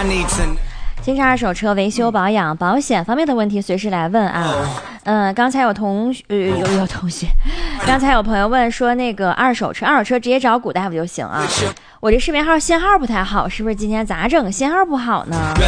新车二手车维修保养保险方面的问题随时来问啊。刚才有同学，刚才有朋友问说那个二手车直接找古大夫就行啊。我这视频号信号不太好，是不是今天咋整？信号不好呢？